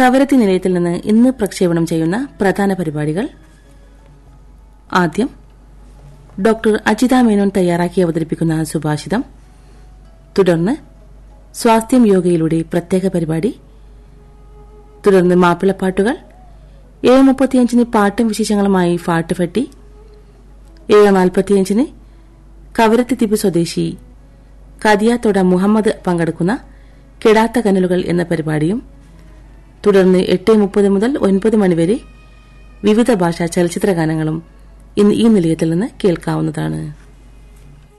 കവരത്തി നിലയത്തിൽ നിന്ന് ഇന്ന് പ്രക്ഷേപണം ചെയ്യുന്ന പ്രധാന പരിപാടികൾ: ആദ്യം ഡോക്ടർ അജിത മേനോൻ തയ്യാറാക്കി അവതരിപ്പിക്കുന്ന സുഭാഷിതം, തുടർന്ന് സ്വാസ്ഥ്യം യോഗയിലൂടെ പ്രത്യേക പരിപാടി, തുടർന്ന് മാപ്പിളപ്പാട്ടുകൾ, 7:35 പാട്ടും വിശേഷങ്ങളുമായി ഫാട്ടുഫട്ടി, 7:45 കവരത്തി ദ്വീപ് സ്വദേശി കദിയാത്തോട മുഹമ്മദ് പങ്കെടുക്കുന്ന കെടാത്ത കനലുകൾ എന്ന പരിപാടിയും, തുടർന്ന് 8:30 മുതൽ 9 മണിവരെ വിവിധ ഭാഷാ ചലച്ചിത്ര ഗാനങ്ങളും ഇന്ന് ഈ നിലയത്തിൽ നിന്ന് കേൾക്കാവുന്നതാണ്.